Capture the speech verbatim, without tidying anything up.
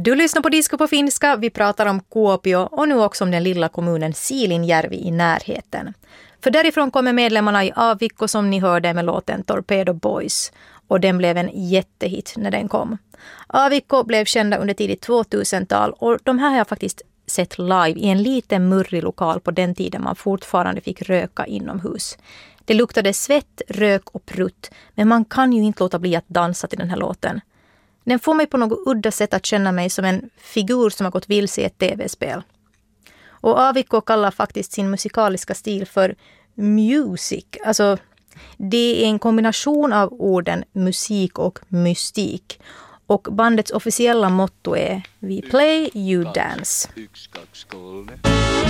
Du lyssnar på Disco på finska. Vi pratar om Kuopio och nu också om den lilla kommunen Siilinjärvi i närheten. För därifrån kommer medlemmarna i Aavikko som ni hörde med låten Torpedo Boys. Och den blev en jättehit när den kom. Aavikko blev kända under tidigt tvåtusental och de här har jag faktiskt sett live i en liten murrig lokal på den tiden man fortfarande fick röka inomhus. Det luktade svett, rök och prutt, men man kan ju inte låta bli att dansa till den här låten. Den får mig på något udda sätt att känna mig som en figur som har gått vilse i ett tv-spel. Och Aavikko kallar faktiskt sin musikaliska stil för music. Alltså, det är en kombination av orden musik och mystik. Och bandets officiella motto är We play, you dance.